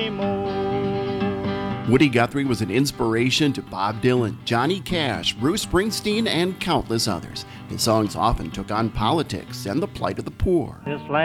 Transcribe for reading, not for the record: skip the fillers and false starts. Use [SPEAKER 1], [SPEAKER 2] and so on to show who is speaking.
[SPEAKER 1] Woody Guthrie was an inspiration to Bob Dylan, Johnny Cash, Bruce Springsteen, and countless others. His songs often took on politics and the plight of the poor.